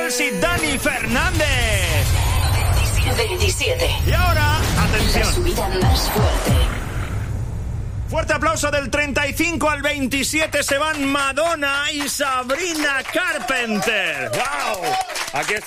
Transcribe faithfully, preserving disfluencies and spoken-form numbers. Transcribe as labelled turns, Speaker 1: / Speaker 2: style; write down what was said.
Speaker 1: Thomas y Dani Fernández.
Speaker 2: veintisiete.
Speaker 1: Y ahora, atención.
Speaker 2: La subida más fuerte.
Speaker 1: Fuerte aplauso del treinta y cinco al veintisiete. Se van Madonna y Sabrina Carpenter. ¡Wow! Aquí está.